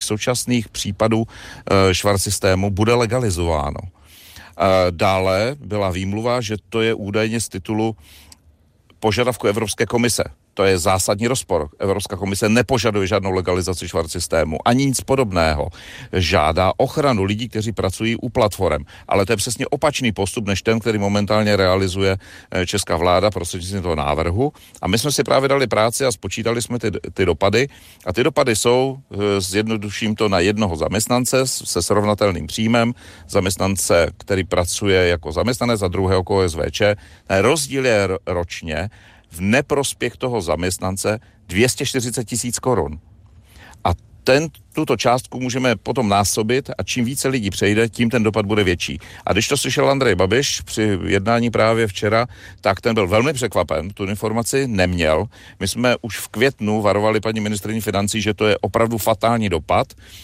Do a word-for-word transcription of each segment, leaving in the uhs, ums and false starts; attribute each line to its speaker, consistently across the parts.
Speaker 1: současných případů švart systému bude legalizováno. Dále byla výmluva, že to je údajně z titulu požadavku Evropské komise. To je zásadní rozpor. Evropská komise nepožaduje žádnou legalizaci švart systému, ani nic podobného. Žádá ochranu lidí, kteří pracují u platform. Ale to je přesně opačný postup, než ten, který momentálně realizuje česká vláda prostřednictvím toho návrhu. A my jsme si právě dali práci a spočítali jsme ty, ty dopady. A ty dopady jsou, zjednoduším to, na jednoho zaměstnance se srovnatelným příjmem, zaměstnance, který pracuje jako zaměstnanec, a druhého jako O S V Č. Rozdíl je ročně v neprospěch toho zaměstnance dvě stě čtyřicet tisíc korun. A ten, tuto částku můžeme potom násobit a čím více lidí přejde, tím ten dopad bude větší. A když to slyšel Andrej Babiš při jednání právě včera, tak ten byl velmi překvapen, tu informaci neměl. My jsme už v květnu varovali paní ministryni financí, že to je opravdu fatální dopad.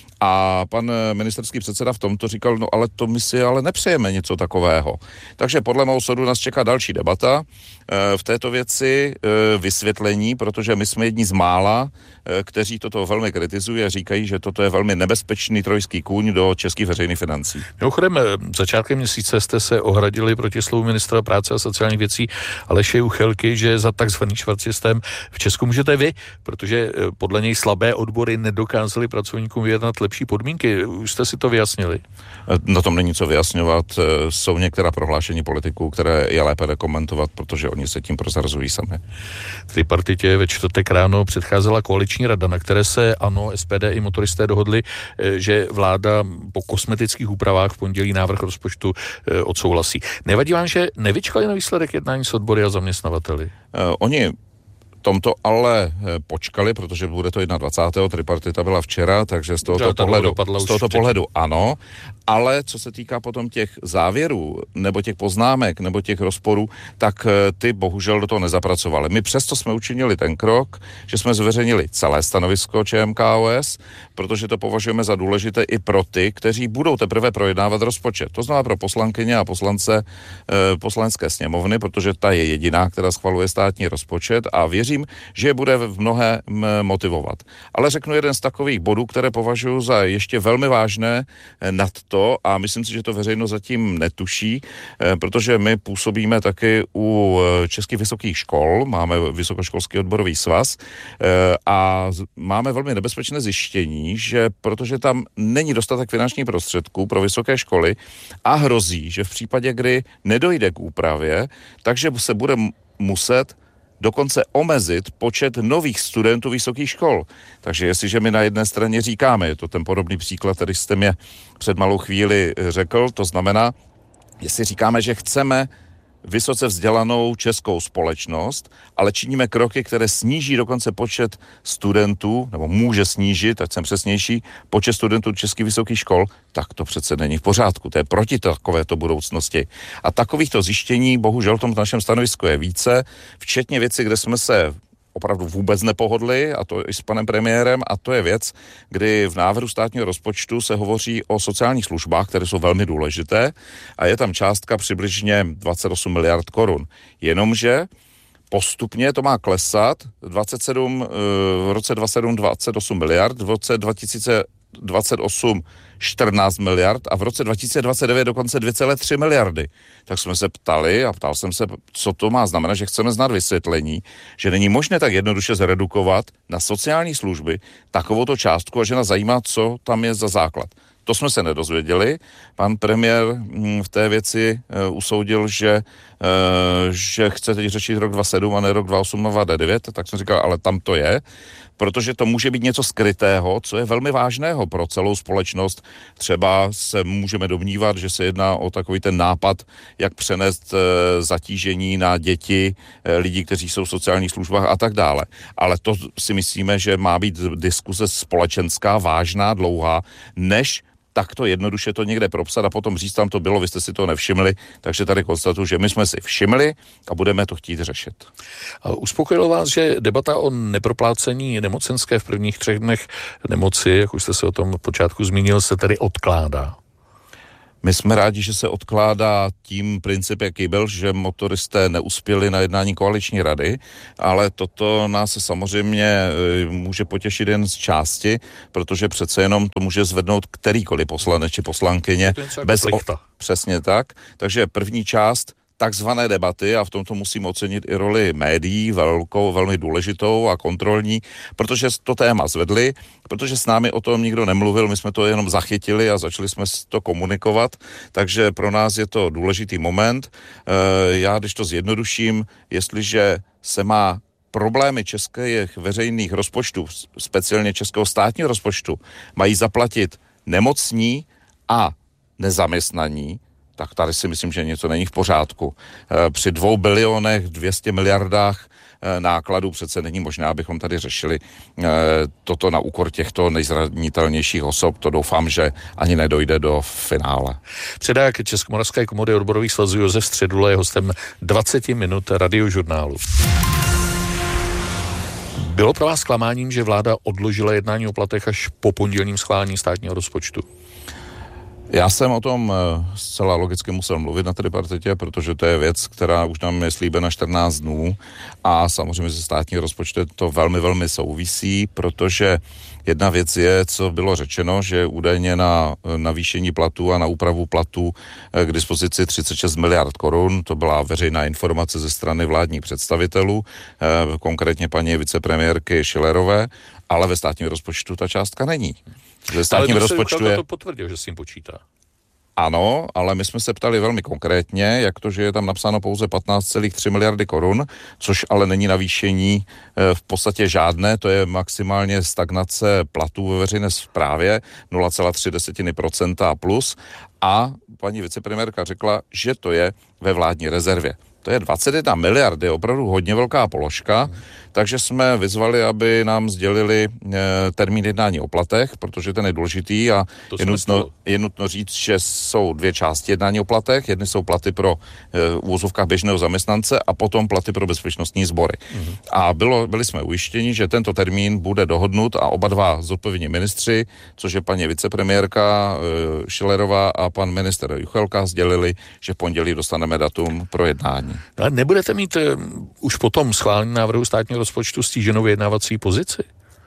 Speaker 1: A pan ministerský předseda v tomto říkal, no ale to my si ale nepřejeme něco takového. Takže podle mého soudu nás čeká další debata v této věci, vysvětlení, protože my jsme jedni z mála, kteří toto velmi kritizují a říkají, že toto je velmi nebezpečný trojský kůň do českých veřejných financí.
Speaker 2: Mimochodem, začátkem měsíce jste se ohradili proti slovu ministra práce a sociálních věcí Aleše Juchelky, že za takzvaný švart systém v Česku můžete vy, protože podle něj slabé odbory nedokázaly pracovníkům vyjednat lepší podmínky. Už jste si to vyjasnili?
Speaker 1: Na tom není co vyjasňovat. Jsou některá prohlášení politiků, které je lépe nekomentovat, protože oni se tím prozrazují sami.
Speaker 2: Tripartitě ve čtvrtek ráno předcházela koaliční rada, na které se ANO, S P D i motoristé dohodli, že vláda po kosmetických úpravách v pondělí návrh rozpočtu odsouhlasí. Nevadí vám, že nevyčkali na výsledek jednání s odbory a zaměstnavateli?
Speaker 1: Uh, oni tomto ale počkali, protože bude to dvacátého prvního tripartita byla včera, takže z tohoto pohledu, z tohoto pohledu ano, ale co se týká potom těch závěrů, nebo těch poznámek, nebo těch rozporů, tak ty bohužel do toho nezapracovali. My přesto jsme učinili ten krok, že jsme zveřejnili celé stanovisko Č M K O S, protože to považujeme za důležité i pro ty, kteří budou teprve projednávat rozpočet. To znamená pro poslankyně a poslance e, poslanecké sněmovny, protože ta je jediná, která schvaluje státní rozpočet a věřím, že je bude v mnohé motivovat. Ale řeknu jeden z takových bodů, které považuji za ještě velmi vážné nad to a myslím si, že to veřejnost zatím netuší, protože my působíme taky u českých vysokých škol, máme Vysokoškolský odborový svaz a máme velmi nebezpečné zjištění, že protože tam není dostatek finančních prostředků pro vysoké školy a hrozí, že v případě, kdy nedojde k úpravě, takže se bude muset dokonce omezit počet nových studentů vysokých škol. Takže jestliže my na jedné straně říkáme, je to ten podobný příklad, který jste mě před malou chvíli řekl, to znamená, jestli říkáme, že chceme vysoce vzdělanou českou společnost, ale činíme kroky, které sníží dokonce počet studentů, nebo může snížit, ať jsem přesnější, počet studentů českých vysokých škol, tak to přece není v pořádku. To je proti takovéto budoucnosti. A takovýchto zjištění, bohužel v tom našem stanovisku je více, včetně věci, kde jsme se opravdu vůbec nepohodli, a to i s panem premiérem, a to je věc, kdy v návrhu státního rozpočtu se hovoří o sociálních službách, které jsou velmi důležité, a je tam částka přibližně dvacet osm miliard korun. Jenomže postupně to má klesat, dvacet sedm, v roce dvacet sedm dvacet osm miliard, v roce dva tisíce dvacet osm čtrnáct miliard a v roce dva tisíce dvacet devět dokonce dvě celé tři miliardy. Tak jsme se ptali a ptal jsem se, co to má znamenat, že chceme znát vysvětlení, že není možné tak jednoduše zredukovat na sociální služby takovouto částku a že nás zajímá, co tam je za základ. To jsme se nedozvěděli. Pan premiér v té věci usoudil, že, že chce teď řešit rok dvacet sedm a ne rok dvacet osm dvacet devět, tak jsem říkal, ale tam to je, protože to může být něco skrytého, co je velmi vážného pro celou společnost. Třeba se můžeme domnívat, že se jedná o takový ten nápad, jak přenést zatížení na děti, lidí, kteří jsou v sociálních službách a tak dále. Ale to si myslíme, že má být diskuse společenská, vážná, dlouhá, než takto jednoduše to někde propsat a potom říct, tam to bylo, vy jste si to nevšimli, takže tady konstatuju, že my jsme si všimli a budeme to chtít řešit.
Speaker 2: A uspokojilo vás, že debata o neproplácení nemocenské v prvních třech dnech nemoci, jak už jste se o tom počátku zmínil, se tedy odkládá?
Speaker 1: My jsme rádi, že se odkládá tím princip, jaký byl, že motoristé neuspěli na jednání koaliční rady, ale toto nás samozřejmě může potěšit jen z části, protože přece jenom to může zvednout kterýkoliv poslanec či poslankyně. Bez o... Přesně tak. Takže první část takzvané debaty, a v tomto musím ocenit i roli médií, velkou, velmi důležitou a kontrolní, protože to téma zvedli, protože s námi o tom nikdo nemluvil, my jsme to jenom zachytili a začali jsme to komunikovat, takže pro nás je to důležitý moment. Já, když to zjednoduším, jestliže se má problémy českých veřejných rozpočtů, speciálně českého státního rozpočtu, mají zaplatit nemocní a nezaměstnaní, tak tady si myslím, že něco není v pořádku. Při dvou bilionech, dvěstě miliardách nákladů přece není možné, abychom tady řešili toto na úkor těchto nejzranitelnějších osob. To doufám, že ani nedojde do finále.
Speaker 2: Předák Českomoravské komory odborových svazů Josef Středula je hostem dvacet minut Radiožurnálu. Bylo pro vás zklamáním, že vláda odložila jednání o platech až po pondělním schválení státního rozpočtu?
Speaker 1: Já jsem o tom zcela logicky musel mluvit na tripartitě, protože to je věc, která už nám je slíbena čtrnáct dnů a samozřejmě se státní rozpočtem to velmi, velmi souvisí, protože jedna věc je, co bylo řečeno, že údajně na navýšení platů a na úpravu platů k dispozici třicet šest miliard korun, to byla veřejná informace ze strany vládních představitelů, konkrétně paní vicepremiérky Schillerové, ale ve státním rozpočtu ta částka není. Ve státním rozpočtu je...
Speaker 2: to potvrdil, že s tím počítá.
Speaker 1: Ano, ale my jsme se ptali velmi konkrétně, jak to, že je tam napsáno pouze patnáct celá tři miliardy korun, což ale není navýšení v podstatě žádné, to je maximálně stagnace platů ve veřejné správě nula celá tři procenta plus a paní vicepremiérka řekla, že to je ve vládní rezervě. To je dvacet jedna miliard, je opravdu hodně velká položka, hmm. takže jsme vyzvali, aby nám sdělili e, termín jednání o platech, protože ten je důležitý a je nutno, je nutno říct, že jsou dvě části jednání o platech. Jedny jsou platy pro e, úvozovkách běžného zaměstnance a potom platy pro bezpečnostní sbory. Hmm. A bylo, byli jsme ujištěni, že tento termín bude dohodnut a oba dva zodpovědní ministři, což je paní vicepremiérka e, Schillerová a pan minister Juchelka, sdělili, že v pondělí dostaneme datum pro jednání.
Speaker 2: A nebudete mít uh, už potom schválení návrhu státního rozpočtu stíženou vyjednávací pozici?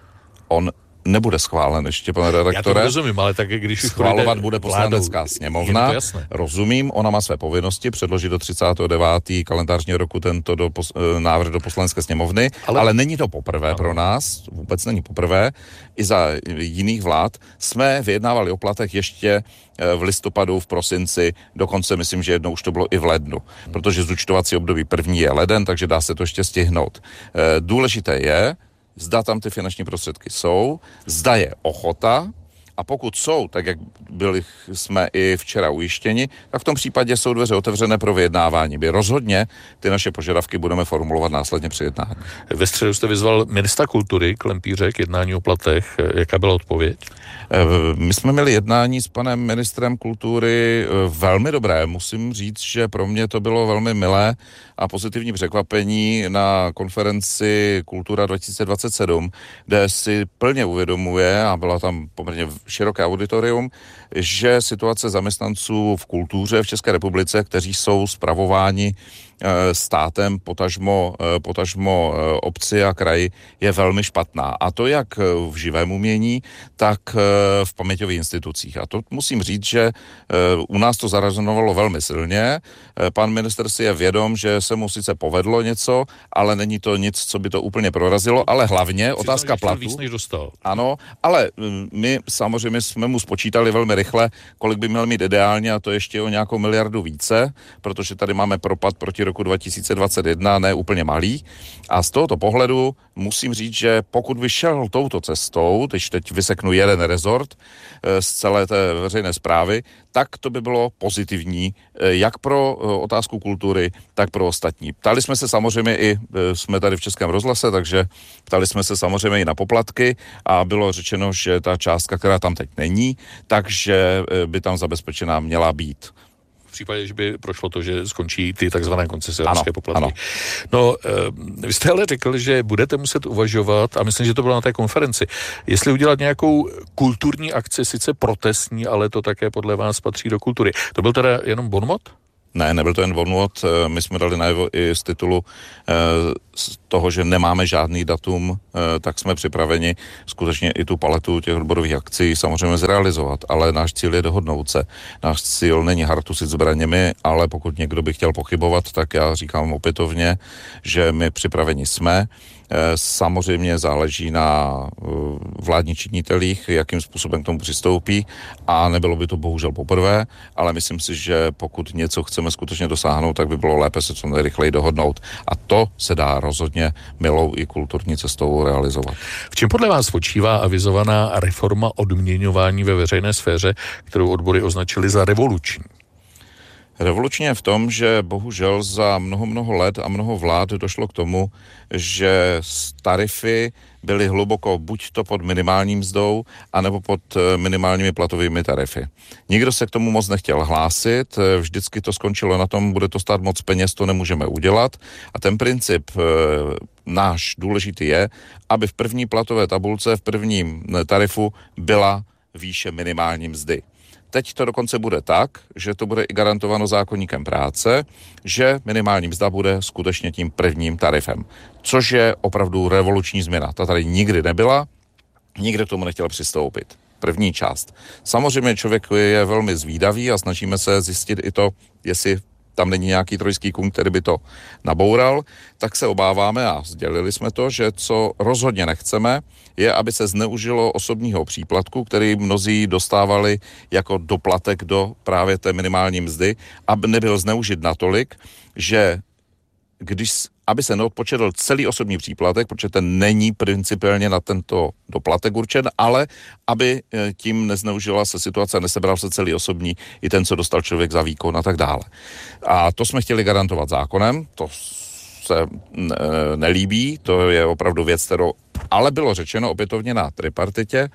Speaker 1: On nebude schválen ještě, pane redaktore.
Speaker 2: Já to rozumím, ale tak když už
Speaker 1: schvalovat bude Poslanecká sněmovna. Rozumím, ona má své povinnosti předložit do třicátého devátého kalendářního roku tento do pos, návrh do Poslanecké sněmovny, ale, ale není to poprvé ano. pro nás, vůbec není poprvé. I za jiných vlád jsme vyjednávali o platech ještě v listopadu, v prosinci, dokonce myslím, že jednou už to bylo i v lednu, protože zúčtovací období první je leden, takže dá se to ještě stihnout. Důležité je, zda tam ty finanční prostředky jsou, zda je ochota a pokud jsou, tak jak byli jsme i včera ujištěni, tak v tom případě jsou dveře otevřené pro vyjednávání. My rozhodně ty naše požadavky budeme formulovat následně při jednání.
Speaker 2: Ve středu jste vyzval ministra kultury Klempíře k jednání o platech. Jaká byla odpověď?
Speaker 1: My jsme měli jednání s panem ministrem kultury velmi dobré. Musím říct, že pro mě to bylo velmi milé a pozitivní překvapení na konferenci Kultura dva tisíce dvacet sedm, kde si plně uvědomuje, a byla tam poměrně široké auditorium, že situace zaměstnanců v kultuře v České republice, kteří jsou spravováni státem, potažmo, potažmo obci a kraji, je velmi špatná. A to jak v živém umění, tak v paměťových institucích. A to musím říct, že u nás to zarezonovalo velmi silně. Pan minister si je vědom, že se mu sice povedlo něco, ale není to nic, co by to úplně prorazilo, ale hlavně otázka platu.
Speaker 2: Víc, než dostal.
Speaker 1: Ano, ale my samozřejmě jsme mu spočítali velmi rychle, kolik by měl mít ideálně, a to ještě o nějakou miliardu více, protože tady máme propad proti roku dva tisíce dvacet jedna, ne úplně malý. A z tohoto pohledu musím říct, že pokud by šel touto cestou, když teď vyseknu jeden rezort z celé té veřejné správy, tak to by bylo pozitivní, jak pro otázku kultury, tak pro ostatní. Ptali jsme se samozřejmě i, jsme tady v Českém rozhlase, takže ptali jsme se samozřejmě i na poplatky a bylo řečeno, že ta částka, která tam teď není, takže by tam zabezpečená měla být.
Speaker 2: v případě, že by prošlo to, že skončí ty takzvané koncesionářské poplatky. No, e, vy jste ale řekl, že budete muset uvažovat, a myslím, že to bylo na té konferenci, jestli udělat nějakou kulturní akci, sice protestní, ale to také podle vás patří do kultury. To byl teda jenom bonmot?
Speaker 1: Ne, nebyl to jen bonmot, my jsme dali najevo i z titulu z toho, že nemáme žádný datum, tak jsme připraveni skutečně i tu paletu těch odborových akcí samozřejmě zrealizovat, ale náš cíl je dohodnout se. Náš cíl není hartusit zbraněmi, ale pokud někdo by chtěl pochybovat, tak já říkám opětovně, že my připraveni jsme. Samozřejmě záleží na vládních činitelích, jakým způsobem k tomu přistoupí, a nebylo by to bohužel poprvé, ale myslím si, že pokud něco chceme skutečně dosáhnout, tak by bylo lépe se co nejrychleji dohodnout. A to se dá rozhodně milou i kulturní cestou realizovat.
Speaker 2: V čem podle vás spočívá avizovaná reforma odměňování ve veřejné sféře, kterou odbory označili za revoluční?
Speaker 1: Revolučně je v tom, že bohužel za mnoho, mnoho let a mnoho vlád došlo k tomu, že tarify byly hluboko buď to pod minimální mzdou, anebo pod minimálními platovými tarify. Nikdo se k tomu moc nechtěl hlásit, vždycky to skončilo na tom, bude to stát moc peněz, to nemůžeme udělat. A ten princip náš důležitý je, aby v první platové tabulce, v prvním tarifu byla výše minimální mzdy. Teď to dokonce bude tak, že to bude i garantováno zákoníkem práce, že minimální mzda bude skutečně tím prvním tarifem, což je opravdu revoluční změna. Ta tady nikdy nebyla, nikdo k tomu nechtěl přistoupit. První část. Samozřejmě člověk je velmi zvídavý a snažíme se zjistit i to, jestli tam není nějaký trojský kůň, který by to naboural, tak se obáváme a sdělili jsme to, že co rozhodně nechceme, je, aby se zneužilo osobního příplatku, který mnozí dostávali jako doplatek do právě té minimální mzdy, aby nebyl zneužit natolik, že když, aby se neodpočetl celý osobní příplatek, protože ten není principiálně na tento doplatek určen, ale aby tím nezneužila se situace a nesebral se celý osobní i ten, co dostal člověk za výkon a tak dále. A to jsme chtěli garantovat zákonem, to se nelíbí, to je opravdu věc, kterou ale bylo řečeno opětovně na tripartitě,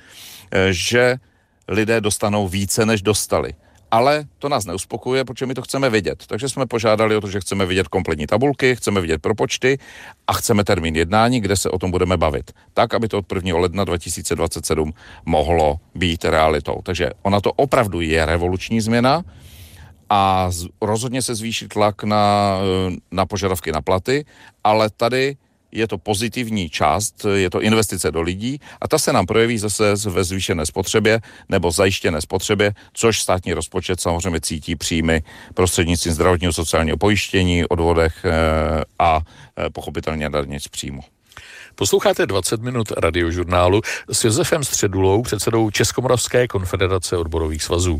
Speaker 1: že lidé dostanou více, než dostali. Ale to nás neuspokojuje, protože my to chceme vidět. Takže jsme požádali o to, že chceme vidět kompletní tabulky, chceme vidět propočty a chceme termín jednání, kde se o tom budeme bavit. Tak, aby to od prvního ledna dva tisíce dvacet sedm mohlo být realitou. Takže ona to opravdu je revoluční změna a rozhodně se zvýší tlak na, na požadavky na platy, ale tady je to pozitivní část, je to investice do lidí a ta se nám projeví zase ve zvýšené spotřebě nebo zajištěné spotřebě, což státní rozpočet samozřejmě cítí příjmy prostřednictvím zdravotního sociálního pojištění, odvodech a pochopitelně daně z příjmu.
Speaker 2: Posloucháte dvacet minut radiožurnálu s Josefem Středulou, předsedou Českomoravské konfederace odborových svazů.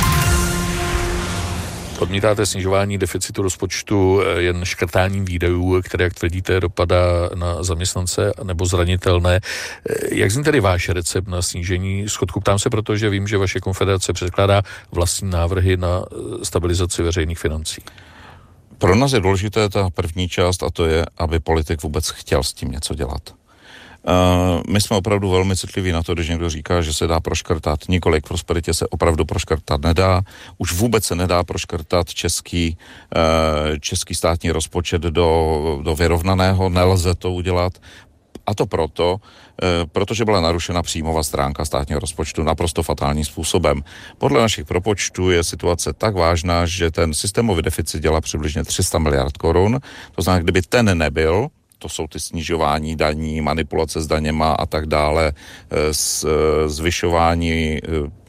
Speaker 2: Odmítáte snižování deficitu rozpočtu jen škrtáním výdajů, které, jak tvrdíte, dopadá na zaměstnance nebo zranitelné. Jak zní tedy váš recept na snížení schodku? Ptám se, protože vím, že vaše konfederace předkládá vlastní návrhy na stabilizaci veřejných financí.
Speaker 1: Pro nás je důležité ta první část a to je, aby politik vůbec chtěl s tím něco dělat. Uh, my jsme opravdu velmi citliví na to, když někdo říká, že se dá proškrtat. Nikoliv k prosperitě se opravdu proškrtat nedá. Už vůbec se nedá proškrtat český, uh, český státní rozpočet do, do vyrovnaného. Nelze to udělat. A to proto, uh, protože byla narušena příjmová stránka státního rozpočtu naprosto fatálním způsobem. Podle našich propočtů je situace tak vážná, že ten systémový deficit dělá přibližně tři sta miliard korun. To znamená, kdyby ten nebyl, to jsou ty snižování daní, manipulace s daněma a tak dále, zvyšování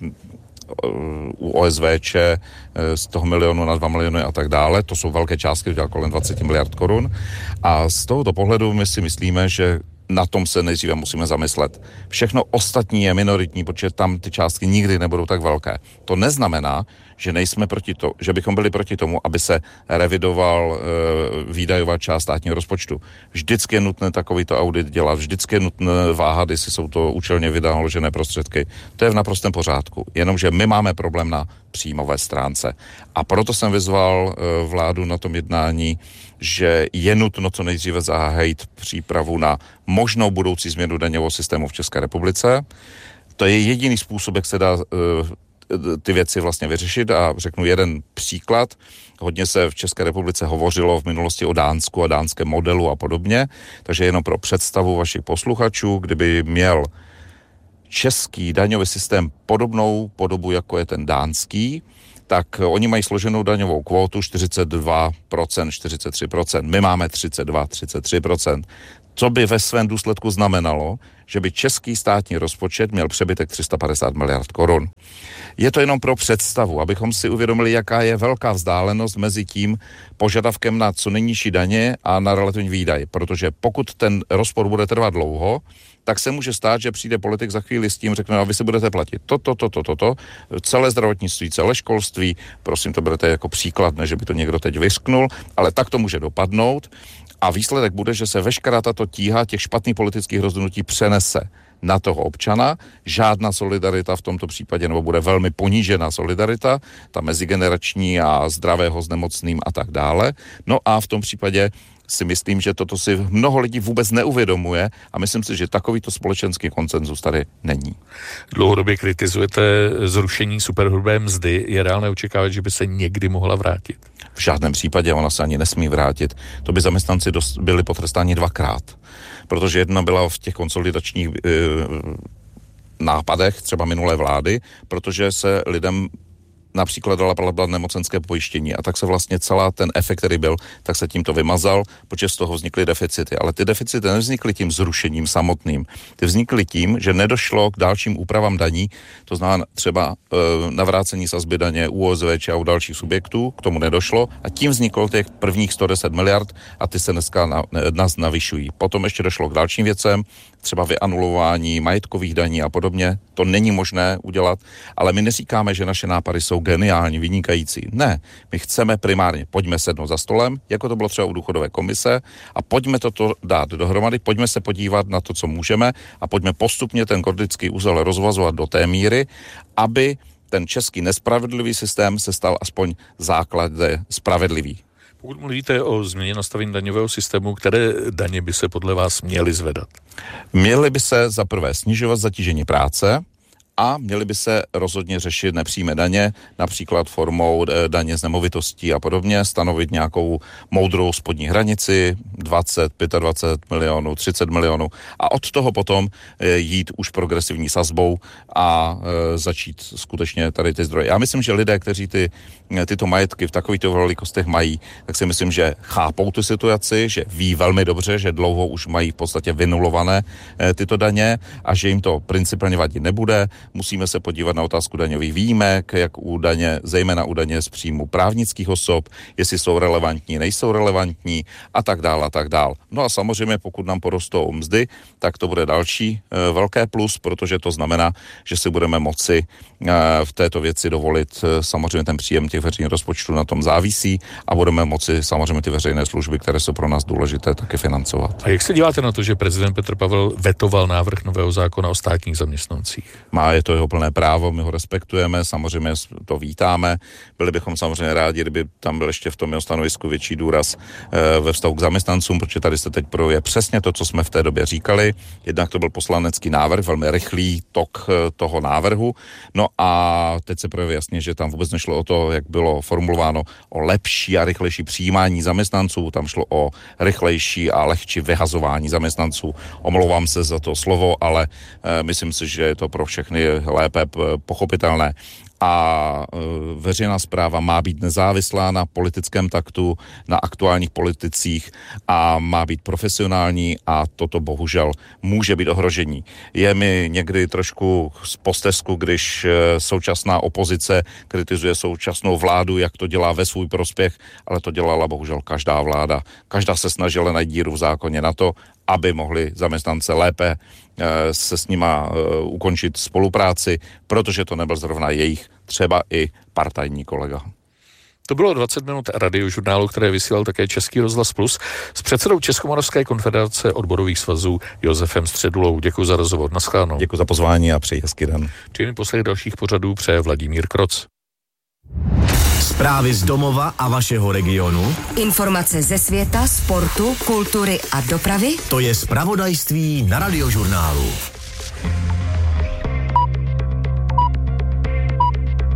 Speaker 1: u O S V Č z toho milionu na dva miliony a tak dále. To jsou velké částky, kolem dvacet miliard korun. A z tohoto pohledu my si myslíme, že na tom se nejdříve musíme zamyslet. Všechno ostatní je minoritní, protože tam ty částky nikdy nebudou tak velké. To neznamená, že nejsme proti to, že bychom byli proti tomu, aby se revidoval e, výdajová část státního rozpočtu. Vždycky je nutné takovýto audit dělat, vždycky je nutné váhat, jestli jsou to účelně vynaložené prostředky. To je v naprostém pořádku. Jenomže my máme problém na příjmové stránce. A proto jsem vyzval e, vládu na tom jednání, že je nutno co nejdříve zahájit přípravu na možnou budoucí změnu daňového systému v České republice. To je jediný způsob, jak se dá e, ty věci vlastně vyřešit a řeknu jeden příklad. Hodně se v České republice hovořilo v minulosti o Dánsku a dánském modelu a podobně, takže jenom pro představu vašich posluchačů, kdyby měl český daňový systém podobnou podobu, jako je ten dánský, tak oni mají složenou daňovou kvótu čtyřicet dva procent, čtyřicet tři procent. My máme třicet dva, třicet tři procent. Co by ve svém důsledku znamenalo, že by český státní rozpočet měl přebytek tři sta padesát miliard korun. Je to jenom pro představu, abychom si uvědomili, jaká je velká vzdálenost mezi tím požadavkem na co nejnižší daně a na relativní výdaj. Protože pokud ten rozpor bude trvat dlouho, tak se může stát, že přijde politik za chvíli s tím, řekne, a vy si budete platit toto, toto, toto, celé zdravotnictví, celé školství, prosím, to berete jako příklad, ne, že by to někdo teď vysknul, ale tak to může dopadnout a výsledek bude, že se veškerá tato tíha těch špatných politických rozhodnutí přenese na toho občana, žádná solidarita v tomto případě, nebo bude velmi ponížená solidarita, ta mezigenerační a zdravého s nemocným a tak dále. No a v tom případě si myslím, že toto si mnoho lidí vůbec neuvědomuje a myslím si, že takovýto společenský konsenzus tady není.
Speaker 2: Dlouhodobě kritizujete zrušení superhrubé mzdy. Je reálné očekávat, že by se někdy mohla vrátit?
Speaker 1: V žádném případě, ona se ani nesmí vrátit. To by zaměstnanci dost, byli potrestáni dvakrát. Protože jedna byla v těch konsolidačních e, nápadech, třeba minulé vlády, protože se lidem například dala platba nemocenské pojištění a tak se vlastně celá ten efekt, který byl, tak se tímto vymazal, protože z toho vznikly deficity. Ale ty deficity nevznikly tím zrušením samotným. Ty vznikly tím, že nedošlo k dalším úpravám daní, to znamená třeba e, navrácení sazby daně U O S V Č a u dalších subjektů, k tomu nedošlo a tím vzniklo těch prvních sto deset miliard a ty se dneska na, nás navyšují. Potom ještě došlo k dalším věcem, třeba vyanulování majetkových daní a podobně. To není možné udělat, ale my neříkáme, že naše nápady jsou geniální, vynikající. Ne, my chceme primárně, pojďme sednout za stolem, jako to bylo třeba u důchodové komise a pojďme toto dát dohromady, pojďme se podívat na to, co můžeme a pojďme postupně ten gordický úzel rozvazovat do té míry, aby ten český nespravedlivý systém se stal aspoň základně spravedlivý.
Speaker 2: Pokud mluvíte o změně nastavení daňového systému, které daně by se podle vás měly zvedat?
Speaker 1: Měly by se za prvé snižovat zatížení práce a měly by se rozhodně řešit nepřímé daně, například formou daně z nemovitostí a podobně, stanovit nějakou moudrou spodní hranici, dvacet, dvacet pět milionů, třicet milionů a od toho potom jít už progresivní sazbou a e, začít skutečně tady ty zdroje. Já myslím, že lidé, kteří ty, tyto majetky v takovýchto velikostech mají, tak si myslím, že chápou tu situaci, že ví velmi dobře, že dlouho už mají v podstatě vynulované e, tyto daně a že jim to principálně vadit nebude. Musíme se podívat na otázku daňových výjimek, jak u daně, zejména u daně z příjmu právnických osob, jestli jsou relevantní, nejsou relevantní a tak dál a tak dál. No a samozřejmě, pokud nám porostou mzdy, tak to bude další e, velké plus, protože to znamená, že si budeme moci e, v této věci dovolit e, samozřejmě ten příjem těch veřejných rozpočtů na tom závisí a budeme moci samozřejmě ty veřejné služby, které jsou pro nás důležité, taky financovat.
Speaker 2: A jak se díváte na to, že prezident Petr Pavel vetoval návrh nového zákona o státních zaměstnancích?
Speaker 1: Má je to jeho plné právo, my ho respektujeme, samozřejmě to vítáme. Byli bychom samozřejmě rádi, kdyby tam byl ještě v tom jeho stanovisku větší důraz e, ve vztahu k zaměstnancům, protože tady se teď projevuje přesně to, co jsme v té době říkali. Jednak to byl poslanecký návrh, velmi rychlý tok e, toho návrhu. No a teď se projevuje jasně, že tam vůbec nešlo o to, jak bylo formulováno, o lepší a rychlejší přijímání zaměstnanců, tam šlo o rychlejší a lehčí vyhazování zaměstnanců. Omlouvám se za to slovo, ale e, myslím si, že je to pro všechny lépe pochopitelné. A e, veřejná správa má být nezávislá na politickém taktu, na aktuálních politicích a má být profesionální a toto bohužel může být ohrožení. Je mi někdy trošku z postesku, když e, současná opozice kritizuje současnou vládu, jak to dělá ve svůj prospěch, ale to dělala bohužel každá vláda. Každá se snažila najít díru v zákoně na to, aby mohli zaměstnance lépe e, se s nima e, ukončit spolupráci, protože to nebyl zrovna jejich třeba i partajní kolega.
Speaker 2: To bylo dvacet minut radiožurnálu, které vysílal také Český rozhlas Plus s předsedou Českomoravské konfederace odborových svazů Josefem Středulou. Děkuji za rozhovor. Naschledanou.
Speaker 1: Děkuji za pozvání a přeji hezký den.
Speaker 2: Příjemný poslech dalších pořadů přeje Vladimír Kroc.
Speaker 3: Zprávy z domova a vašeho regionu.
Speaker 4: Informace ze světa, sportu, kultury a dopravy.
Speaker 3: To je zpravodajství na radiožurnálu.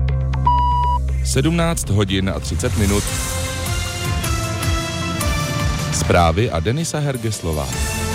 Speaker 5: sedmnáct hodin a třicet minut. Zprávy a Denisa Hergeslová.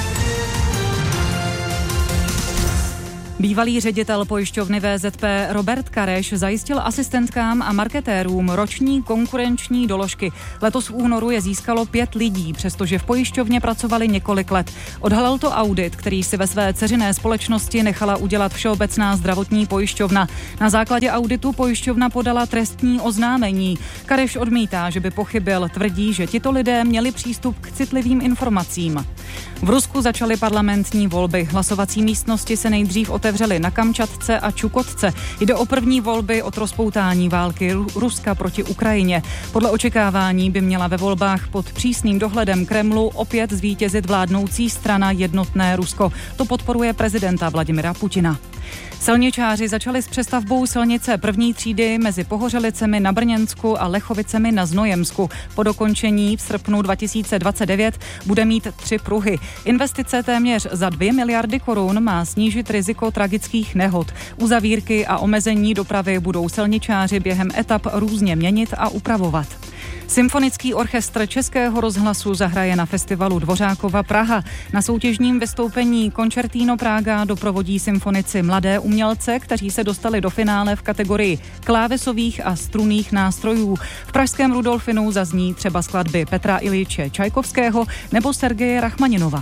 Speaker 6: Bývalý ředitel pojišťovny V Z P Robert Kareš zajistil asistentkám a marketérům roční konkurenční doložky. Letos v únoru je získalo pět lidí, přestože v pojišťovně pracovali několik let. Odhalil to audit, který si ve své dceřiné společnosti nechala udělat Všeobecná zdravotní pojišťovna. Na základě auditu pojišťovna podala trestní oznámení. Kareš odmítá, že by pochybil, tvrdí, že tito lidé měli přístup k citlivým informacím. V Rusku začaly parlamentní volby. Hlasovací místnosti se nejdřív otevřely na Kamčatce a Čukotce. Jde o první volby od rozpoutání války Ruska proti Ukrajině. Podle očekávání by měla ve volbách pod přísným dohledem Kremlu opět zvítězit vládnoucí strana Jednotné Rusko. To podporuje prezidenta Vladimira Putina. Silničáři začali s přestavbou silnice první třídy mezi Pohořelicemi na Brněnsku a Lechovicemi na Znojemsku. Po dokončení v srpnu dva tisíce dvacet devět bude mít tři pruhy. Investice téměř za dvě miliardy korun má snížit riziko tragických nehod. Uzavírky a omezení dopravy budou silničáři během etap různě měnit a upravovat. Symfonický orchestr Českého rozhlasu zahraje na festivalu Dvořákova Praha. Na soutěžním vystoupení Concertino Praga doprovodí symfonici mladé umělce, kteří se dostali do finále v kategorii klávesových a strunných nástrojů. V pražském Rudolfinu zazní třeba skladby Petra Iljiče Čajkovského nebo Sergeje Rachmaninova.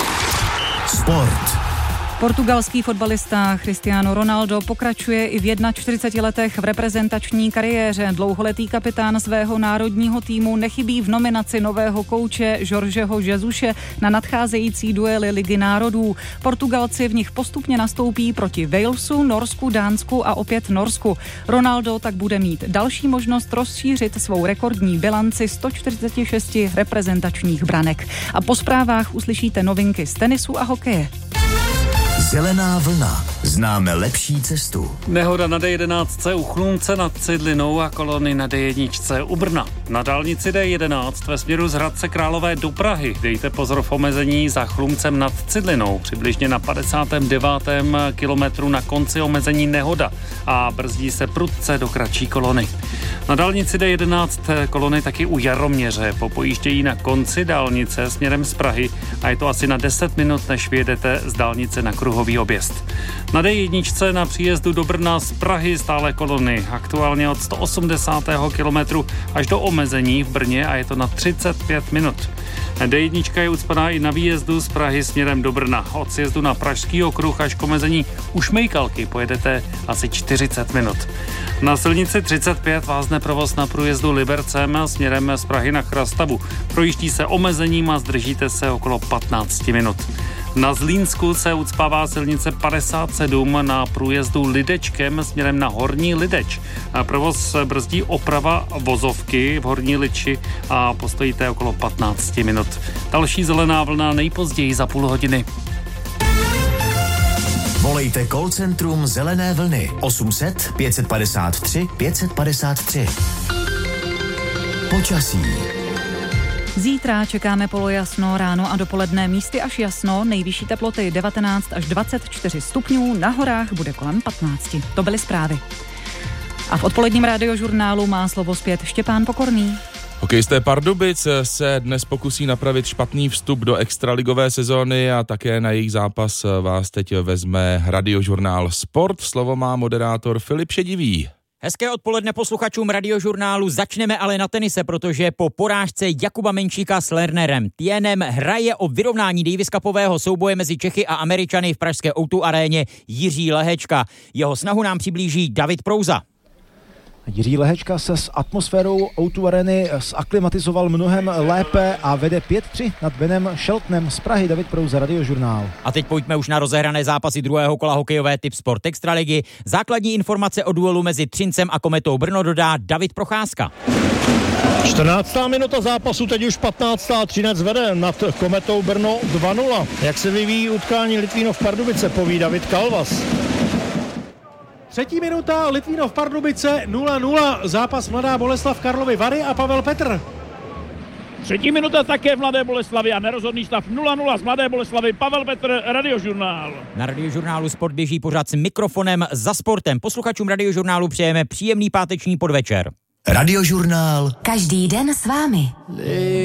Speaker 3: Sport.
Speaker 6: Portugalský fotbalista Cristiano Ronaldo pokračuje i v čtyřiceti jedné letech v reprezentační kariéře. Dlouholetý kapitán svého národního týmu nechybí v nominaci nového kouče Jorgeho Jesuše na nadcházející duely Ligy národů. Portugalci v nich postupně nastoupí proti Walesu, Norsku, Dánsku a opět Norsku. Ronaldo tak bude mít další možnost rozšířit svou rekordní bilanci sto čtyřicet šest reprezentačních branek. A po zprávách uslyšíte novinky z tenisu a hokeje.
Speaker 3: Zelená vlna. Známe lepší cestu.
Speaker 7: Nehoda na D jedenáct u Chlumce nad Cidlinou a kolony na D jedna u Brna. Na dálnici D jedenáct ve směru z Hradce Králové do Prahy dejte pozor v omezení za Chlumcem nad Cidlinou. Přibližně na padesátém devátém kilometru na konci omezení nehoda a brzdí se prudce do kratší kolony. Na dálnici D jedenáct kolony taky u Jaroměře. Popojíždějí na konci dálnice směrem z Prahy a je to asi na deset minut, než vyjedete z dálnice na kruhový objezd. Na D jedna na příjezdu do Brna z Prahy stále kolony. Aktuálně od sto osmdesátého kilometru až do omezení v Brně a je to na třicet pět minut. D jedna je ucpaná i na výjezdu z Prahy směrem do Brna. Od sjezdu na Pražský okruh až k omezení u Šmejkalky pojedete asi čtyřicet minut. Na silnici třicet pět vázne provoz na průjezdu Libercem směrem z Prahy na Chrastavu. Projíždí se omezením a zdržíte se okolo patnáct minut. Na Zlínsku se ucpává silnice padesát sedm na průjezdu Lidečkem směrem na Horní Lideč. Provoz brzdí oprava vozovky v Horní Liči a postojíte okolo patnáct minut. Další zelená vlna nejpozději za půl hodiny.
Speaker 3: Volejte call centrum Zelené vlny osm set pět padesát tři pět padesát tři. Počasí.
Speaker 6: Zítra čekáme polojasno, ráno a dopoledne místy až jasno, nejvyšší teploty devatenáct až dvacet čtyři stupňů, na horách bude kolem patnáct. To byly zprávy. A v odpoledním radiožurnálu má slovo zpět Štěpán Pokorný.
Speaker 5: Hokejisté Pardubic se dnes pokusí napravit špatný vstup do extraligové sezóny a také na jejich zápas vás teď vezme radiožurnál Sport. Slovo má moderátor Filip Šedivý.
Speaker 8: Hezké odpoledne posluchačům radiožurnálu, začneme ale na tenise, protože po porážce Jakuba Menčíka s Lernerem Tienem hraje o vyrovnání Davis Cupového souboje mezi Čechy a Američany v pražské ó dva aréně Jiří Lehečka. Jeho snahu nám přiblíží David Prouza.
Speaker 9: Jiří Lehečka se s atmosférou ó dva Areny zaklimatizoval mnohem lépe a vede pět tři nad Benem Sheltonem z Prahy. David Prouza, radiožurnál.
Speaker 8: A teď pojďme už na rozehrané zápasy druhého kola hokejové Tip Sport Extraligy. Základní informace o duelu mezi Třincem a Kometou Brno dodá David Procházka.
Speaker 10: čtrnáctá minuta zápasu, teď už patnáctá Třinec vede nad Kometou Brno dva nula. Jak se vyvíjí utkání Litvínov Pardubice, poví David Kalvas.
Speaker 11: Třetí minuta, Litvínov Pardubice nula nula, zápas Mladá Boleslav Karlovy Vary a Pavel Petr.
Speaker 12: Třetí minuta také v Mladé Boleslavi a nerozhodný stav nula nula z Mladé Boleslavy, Pavel Petr, radiožurnál.
Speaker 8: Na radiožurnálu Sport běží pořád s mikrofonem za sportem. Posluchačům radiožurnálu přejeme příjemný páteční podvečer.
Speaker 3: Radiožurnál.
Speaker 4: Každý den s vámi.